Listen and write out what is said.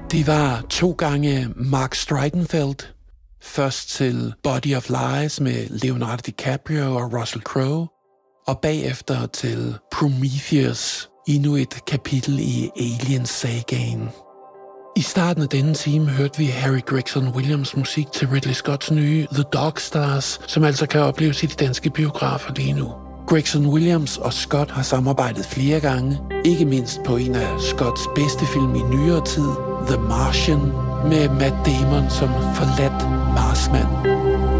Det var 2 gange Mark Streidenfeldt. Først til Body of Lies med Leonardo DiCaprio og Russell Crowe, og bagefter til Prometheus, endnu et kapitel i Alien-sagaen. I starten af denne time hørte vi Harry Gregson Williams musik til Ridley Scotts nye The Dog Stars, som altså kan opleves i de danske biografer lige nu. Gregson Williams og Scott har samarbejdet flere gange, ikke mindst på en af Scotts bedste film i nyere tid, The Martian, med Matt Damon som forladt Marsmand.